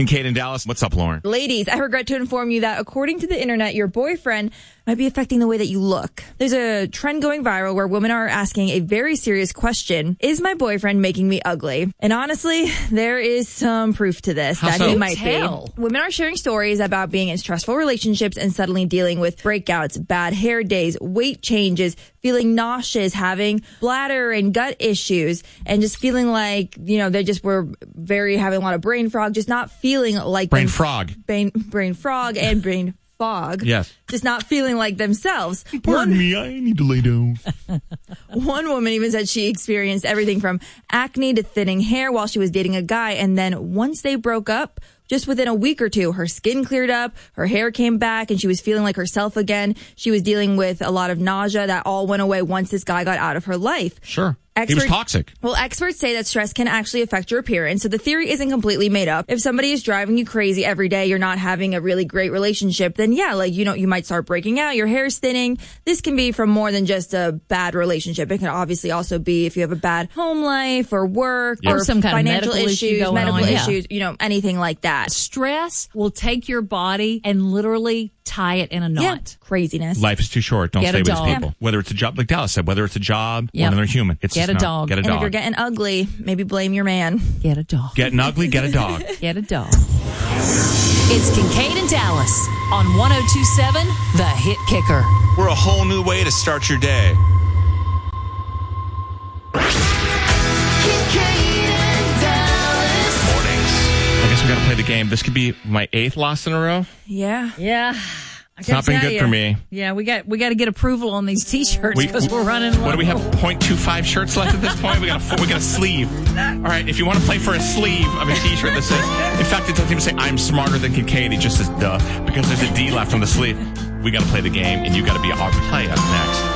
Kincaid in Dallas. What's up, Lauren? Ladies, I regret to inform you that according to the internet, your boyfriend might be affecting the way that you look. There's a trend going viral where women are asking a very serious question. Is my boyfriend making me ugly? And honestly, there is some proof to this that he might be. Women are sharing stories about being in stressful relationships and suddenly dealing with breakouts, bad hair days, weight changes, feeling nauseous, having bladder and gut issues, and just feeling like, they just were having a lot of brain fog, just not feeling like brain frog and brain fog. Yes. Just not feeling like themselves. Pardon me, I need to lay down. One woman even said she experienced everything from acne to thinning hair while she was dating a guy, and then once they broke up, just within a week or two, her skin cleared up, her hair came back, and she was feeling like herself again. She was dealing with a lot of nausea that all went away once this guy got out of her life. Sure. He was toxic. Well, experts say that stress can actually affect your appearance, so the theory isn't completely made up. If somebody is driving you crazy every day, you're not having a really great relationship, then yeah, you might start breaking out, your hair's thinning. This can be from more than just a bad relationship. It can obviously also be if you have a bad home life or work or some kind financial of medical issues, anything like that. Stress will take your body and literally tie it in a knot. Yeah. Craziness. Life is too short. Don't stay with these people. Whether it's a job, like Dallas said, whether it's a job or another human, it's Get a dog. Get a dog. And if you're getting ugly, maybe blame your man. Get a dog. Getting ugly, get a dog. Get a dog. It's Kincaid and Dallas on 102.7 The Hit Kicker. We're a whole new way to start your day. I guess we got to play the game. This could be my 8th loss in a row. Yeah. It's not been good for me. Yeah, we got to get approval on these T-shirts because we're running low. What do we have? 0.25 shirts left at this point. We got a sleeve. All right, if you want to play for a sleeve of a T-shirt that says, in fact, it doesn't even say I'm smarter than Kincaid. It just says duh because there's a D left on the sleeve. We got to play the game, and you got to be our play up next.